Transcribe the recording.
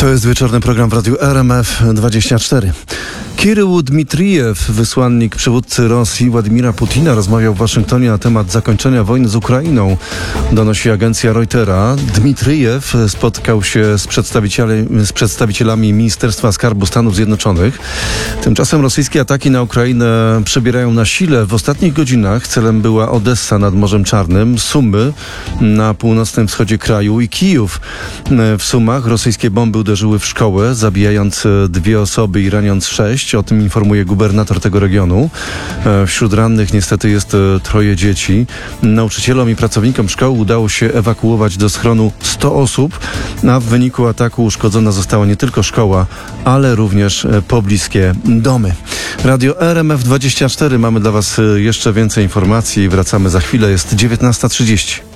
To jest wieczorny program w Radiu RMF24. Kirył Dmitrijew, wysłannik przywódcy Rosji Władimira Putina, rozmawiał w Waszyngtonie na temat zakończenia wojny z Ukrainą, donosi agencja Reutera. Dmitrijew spotkał się z przedstawicielami Ministerstwa Skarbu Stanów Zjednoczonych. Tymczasem rosyjskie ataki na Ukrainę przebierają na sile. W ostatnich godzinach celem była Odessa nad Morzem Czarnym, Sumy na północnym wschodzie kraju i Kijów. W Sumach rosyjskie bomby uderzyły w szkołę, zabijając 2 osoby i raniąc 6. O tym informuje gubernator tego regionu. Wśród rannych niestety jest 3 dzieci. Nauczycielom i pracownikom szkoły udało się ewakuować do schronu 100 osób, a w wyniku ataku uszkodzona została nie tylko szkoła, ale również pobliskie domy. Radio RMF24. Mamy dla Was jeszcze więcej informacji. Wracamy za chwilę. Jest 19:30.